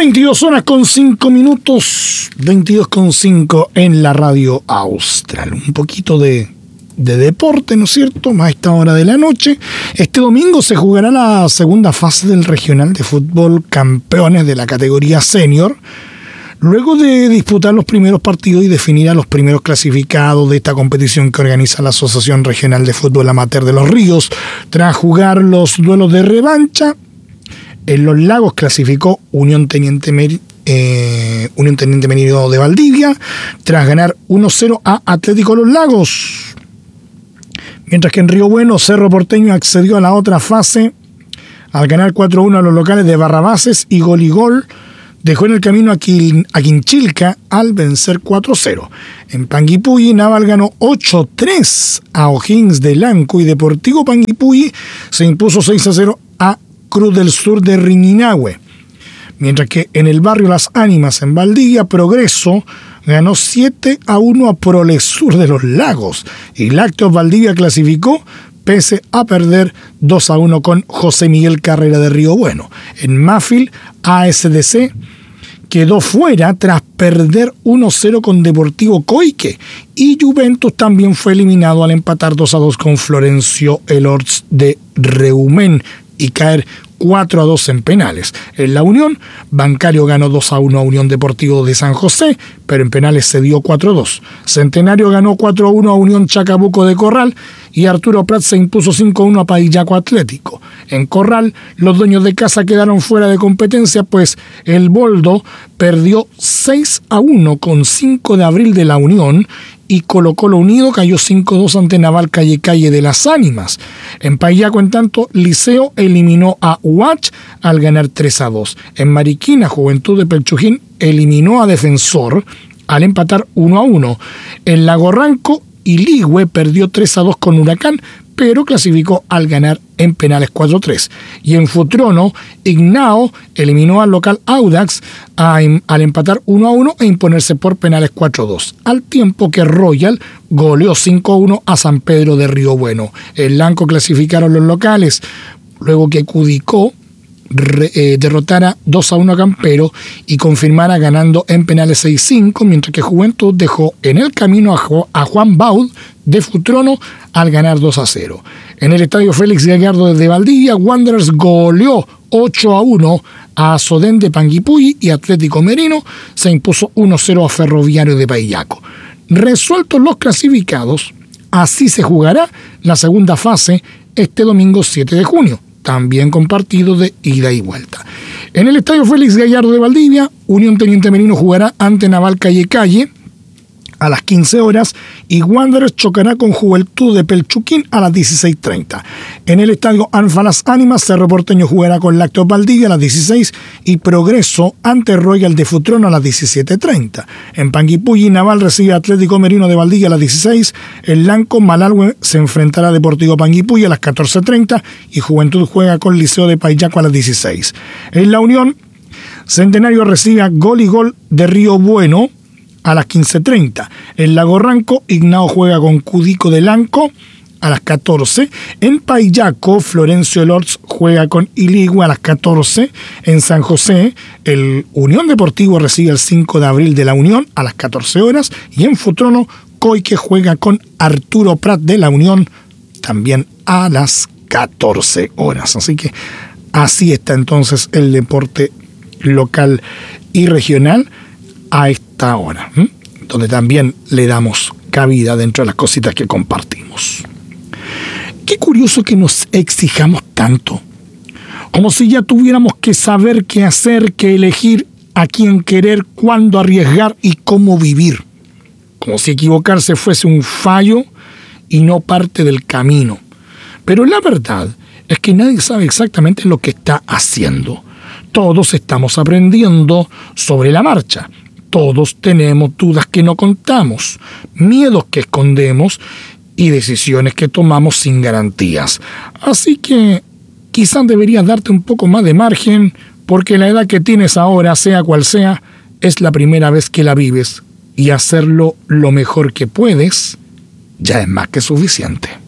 22:05, 22:05 en la radio Austral. Un poquito de deporte, ¿no es cierto?, a esta hora de la noche. Este domingo se jugará la segunda fase del Regional de Fútbol Campeones de la categoría senior, luego de disputar los primeros partidos y definir a los primeros clasificados de esta competición que organiza la Asociación Regional de Fútbol Amateur de Los Ríos. Tras jugar los duelos de revancha, en Los Lagos clasificó Unión Teniente Merino de Valdivia, tras ganar 1-0 a Atlético Los Lagos. Mientras que en Río Bueno, Cerro Porteño accedió a la otra fase al ganar 4-1 a los locales de Barrabases y gol. Dejó en el camino a Quinchilca al vencer 4-0. En Panguipulli, Naval ganó 8-3 a O'Higgins de Lanco y Deportivo Panguipulli se impuso 6-0 a Cruz del Sur de Riñinahue. Mientras que en el barrio Las Ánimas, en Valdivia, Progreso ganó 7-1 a Prolesur de Los Lagos y Lácteos Valdivia clasificó pese a perder 2-1 con José Miguel Carrera de Río Bueno. En Mafil, ASDC quedó fuera tras perder 1-0 con Deportivo Coique y Juventus también fue eliminado al empatar 2-2 con Florencio Elorz de Reumén y caer 4-2 en penales. En la Unión, Bancario ganó 2-1 a Unión Deportivo de San José, pero en penales se dio 4-2. Centenario ganó 4-1 a Unión Chacabuco de Corral y Arturo Prat se impuso 5-1 a Paillaco Atlético. En Corral, los dueños de casa quedaron fuera de competencia, pues el Boldo perdió 6-1 con 5 de abril de la Unión y Colo Colo Unido cayó 5-2 ante Naval Calle de Las Ánimas. En Paillaco, en tanto, Liceo eliminó a Huach al ganar 3-2. En Mariquina, Juventud de Pelchujín eliminó a Defensor al empatar 1-1. En Lago Ranco, Iligüe perdió 3-2 con Huracán, pero clasificó al ganar en penales 4-3. Y en Futrono, Ignao eliminó al local Audax al empatar 1-1 e imponerse por penales 4-2, al tiempo que Royal goleó 5-1 a San Pedro de Río Bueno. En Lanco clasificaron los locales, luego que Cudicó derrotara 2-1 a Campero y confirmara ganando en penales 6-5, mientras que Juventud dejó en el camino a Juan Baud de Futrono al ganar 2-0. En el estadio Félix Gallardo de Valdivia, Wanderers goleó 8-1 a Sodén de Panguipulli y Atlético Merino se impuso 1-0 a Ferroviario de Paillaco. Resueltos los clasificados, así se jugará la segunda fase este domingo 7 de junio. También con partidos de ida y vuelta. En el estadio Félix Gallardo de Valdivia, Unión Teniente Merino jugará ante Naval Calle a las 15 horas y Wanderers chocará con Juventud de Pelchuquín a las 16:30. En el estadio Anfa Las Ánimas, Cerro Porteño jugará con Lácteos Valdivia a las 16 y Progreso ante Royal de Futrono a las 17:30. En Panguipulli, Naval recibe a Atlético Merino de Valdivia a las 16. En Lanco, Malalhue se enfrentará a Deportivo Panguipulli a las 14:30 y Juventud juega con Liceo de Paillaco a las 16. En la Unión, Centenario recibe a Gol de Río Bueno a las 15:30. En Lago Ranco, Ignao juega con Cudico de Lanco a las 14. En Paillaco, Florencio Elorz juega con Iligüe a las 14. En San José, el Unión Deportivo recibe el 5 de abril de la Unión a las 14 horas. Y en Futrono, Coique juega con Arturo Prat de la Unión también a las 14 horas. Así que así está entonces el deporte local y regional a esta hora, donde también le damos cabida dentro de las cositas que compartimos. Qué curioso que nos exijamos tanto, como si ya tuviéramos que saber qué hacer, qué elegir, a quién querer, cuándo arriesgar y cómo vivir, como si equivocarse fuese un fallo y no parte del camino. Pero la verdad es que nadie sabe exactamente lo que está haciendo. Todos estamos aprendiendo sobre la marcha. Todos tenemos dudas que no contamos, miedos que escondemos y decisiones que tomamos sin garantías. Así que quizás deberías darte un poco más de margen, porque la edad que tienes ahora, sea cual sea, es la primera vez que la vives y hacerlo lo mejor que puedes ya es más que suficiente.